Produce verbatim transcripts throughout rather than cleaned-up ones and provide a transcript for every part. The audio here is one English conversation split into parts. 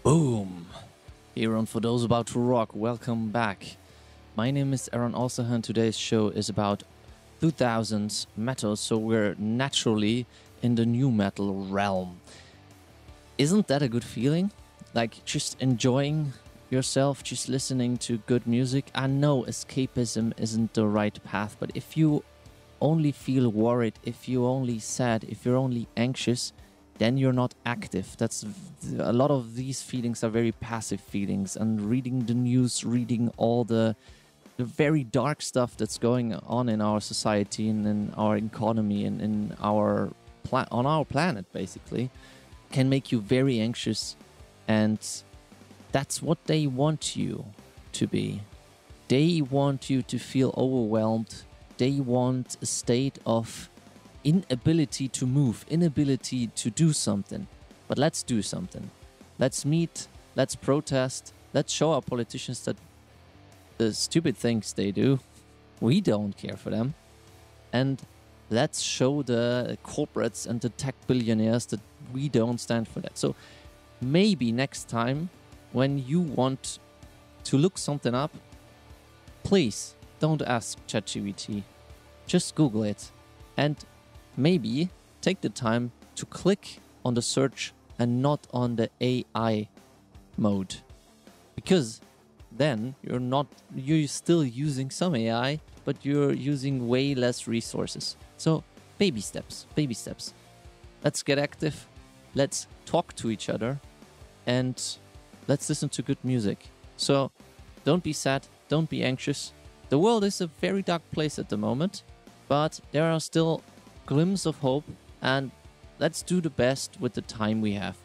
Boom! Here on For Those About to Rock, welcome back. My name is Aaron Alsahan. Today's show is about two thousands metal, so we're naturally in the new metal realm. Isn't that a good feeling? Like just enjoying yourself, just listening to good music. I know escapism isn't the right path, but if you only feel worried, if you're only sad, if you're only anxious, then you're not active. That's a lot of these feelings are very passive feelings, and reading the news, reading all the the very dark stuff that's going on in our society and in our economy and in our pla- on our planet basically can make you very anxious, and that's what they want you to be. They want you to feel overwhelmed. They want a state of inability to move, inability to do something. But let's do something. Let's meet, let's protest, let's show our politicians that the stupid things they do, we don't care for them. And let's show the corporates and the tech billionaires that we don't stand for that. So maybe next time when you want to look something up, please don't ask ChatGPT. Just Google it. And maybe take the time to click on the search and not on the A I mode. Because then you're not, you're still using some A I, but you're using way less resources. So baby steps, baby steps. Let's get active. Let's talk to each other and let's listen to good music. So don't be sad. Don't be anxious. The world is a very dark place at the moment, but there are still glimpses of hope, and let's do the best with the time we have.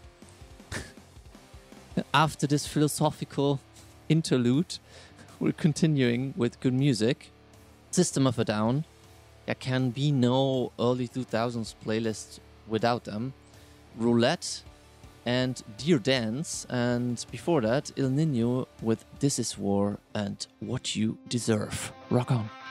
After this philosophical interlude, we're continuing with good music. System of a Down. There can be no early two thousands playlist without them. Roulette and Dear Dance, and before that, Il Nino with This Is War and What You Deserve. Rock on.